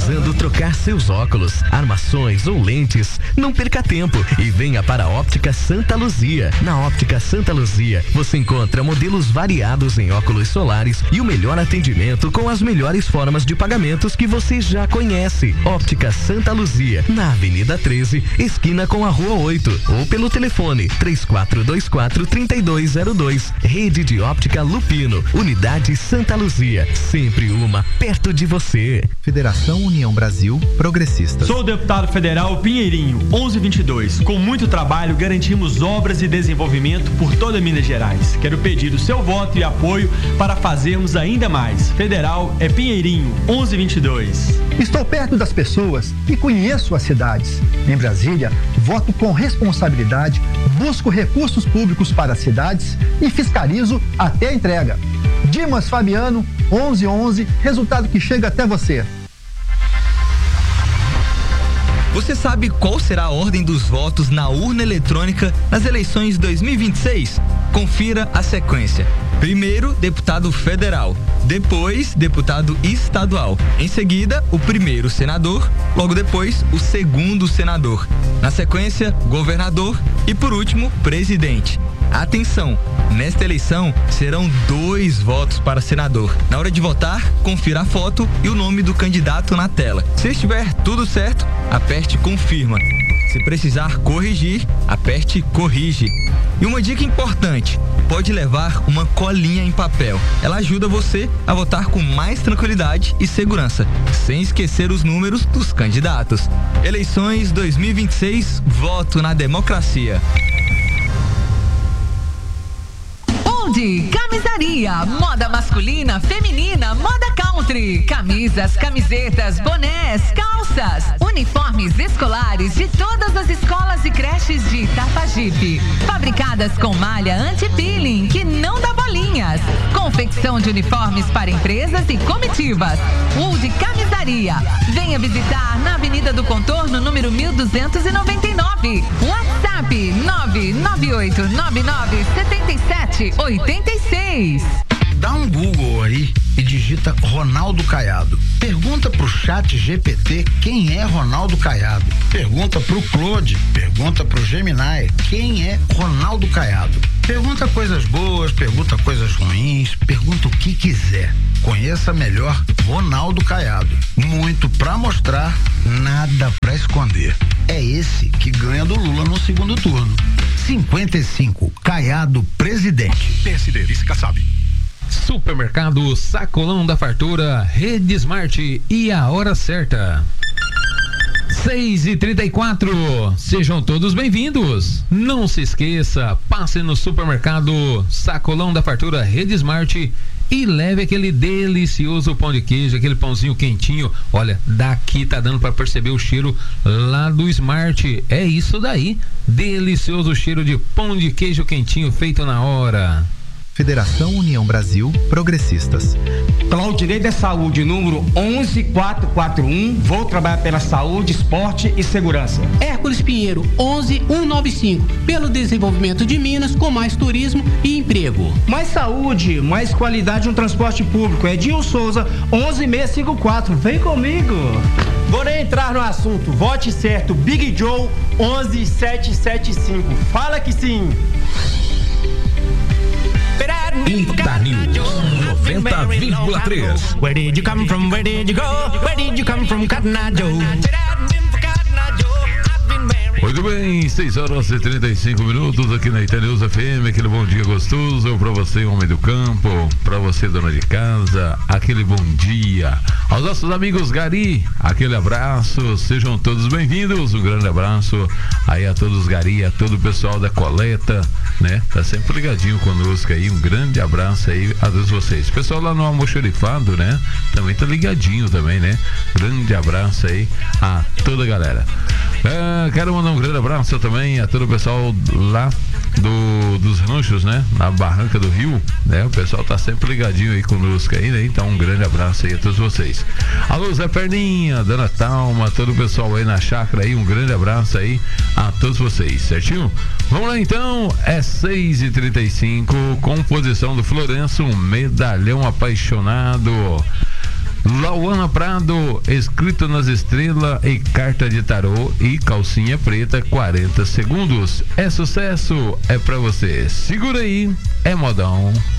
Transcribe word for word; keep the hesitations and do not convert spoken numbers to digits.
precisando trocar seus óculos, armações ou lentes? Não perca tempo e venha para a Óptica Santa Luzia. Na Óptica Santa Luzia, você encontra modelos variados em óculos solares e o melhor atendimento com as melhores formas de pagamentos que você já conhece. Óptica Santa Luzia, na Avenida treze, esquina com a Rua oito, ou pelo telefone três quatro dois quatro, três dois zero dois. Rede de Óptica Lupino, Unidade Santa Luzia, sempre uma perto de você. Federação União Brasil Progressistas. Sou o deputado federal Pinheirinho, onze vinte e dois. Com muito trabalho, garantimos obras e desenvolvimento por toda Minas Gerais. Quero pedir o seu voto e apoio para fazermos ainda mais. Federal é Pinheirinho, onze vinte e dois. Estou perto das pessoas e conheço as cidades. Em Brasília, voto com responsabilidade, busco recursos públicos para as cidades e fiscalizo até a entrega. Dimas Fabiano, onze onze, resultado que chega até você. Você sabe qual será a ordem dos votos na urna eletrônica nas eleições dois mil e vinte e seis? Confira a sequência. Primeiro, deputado federal. Depois, deputado estadual. Em seguida, o primeiro senador. Logo depois, o segundo senador. Na sequência, governador. E por último, presidente. Atenção! Nesta eleição, serão dois votos para senador. Na hora de votar, confira a foto e o nome do candidato na tela. Se estiver tudo certo, aperte confirma. Se precisar corrigir, aperte corrige. E uma dica importante, pode levar uma colinha em papel. Ela ajuda você a votar com mais tranquilidade e segurança, sem esquecer os números dos candidatos. Eleições dois mil e vinte e seis, voto na democracia. De camisaria, moda masculina, feminina, moda country, camisas, camisetas, bonés, calças, uniformes escolares de todas as escolas e creches de Itapajipe, fabricadas com malha anti-peeling que não dá bolinhas, confecção de uniformes para empresas e comitivas. Wood Camisaria, venha visitar na Avenida do Contorno, número mil duzentos e noventa e nove, WhatsApp nove nove oito nove nove sete sete oito seis. Dá um Google aí e digita Ronaldo Caiado. Pergunta pro chat G P T quem é Ronaldo Caiado. Pergunta pro Claude, pergunta pro Gemini quem é Ronaldo Caiado. Pergunta coisas boas, pergunta coisas ruins, pergunta o que quiser. Conheça melhor Ronaldo Caiado. Muito pra mostrar, nada pra esconder. É esse que ganha do Lula no segundo turno. cinquenta e cinco, Caiado presidente. P S D, vice Kassab. Supermercado Sacolão da Fartura, Rede Smart e a hora certa. seis e trinta e quatro, sejam todos bem-vindos. Não se esqueça, passe no Supermercado Sacolão da Fartura, Rede Smart e leve aquele delicioso pão de queijo, aquele pãozinho quentinho. Olha, daqui tá dando para perceber o cheiro lá do Smart. É isso daí, delicioso cheiro de pão de queijo quentinho feito na hora. Federação União Brasil Progressistas. Pela Direito da Saúde, número onze quatro quatro um, vou trabalhar pela saúde, esporte e segurança. Hércules Pinheiro, onze cento e noventa e cinco, pelo desenvolvimento de Minas com mais turismo e emprego. Mais saúde, mais qualidade no transporte público. Edil Souza, onze mil seiscentos e cinquenta e quatro, vem comigo. Vou nem entrar no assunto, vote certo, Big Joe, onze mil setecentos e setenta e cinco, fala que sim. Ita News noventa vírgula três. Where did you come from? Where did you go? Where did you come from, Cotton Eye Joe? Muito bem, seis horas e trinta e cinco minutos aqui na Ita News F M, aquele bom dia gostoso pra você, homem do campo, pra você, dona de casa, aquele bom dia. Aos nossos amigos Gari, aquele abraço, sejam todos bem-vindos, um grande abraço aí a todos Gari, a todo o pessoal da coleta, né? Tá sempre ligadinho conosco aí, um grande abraço aí a todos vocês. Pessoal lá no Almoxerifado, né? Também tá ligadinho também, né? Grande abraço aí a toda a galera. É, quero mandar um grande abraço também a todo o pessoal lá do, dos ranchos, né? Na Barranca do Rio, né? O pessoal tá sempre ligadinho aí conosco aí, né? Então um grande abraço aí a todos vocês. Alô, Zé Perninha, Dona Talma, todo o pessoal aí na chácara aí, um grande abraço aí a todos vocês, certinho? Vamos lá então, é seis e trinta e cinco, composição do Florenço, um medalhão apaixonado. Lauana Prado, escrito nas estrelas e carta de tarô e calcinha preta, quarenta segundos. É sucesso, é pra você. Segura aí, é modão.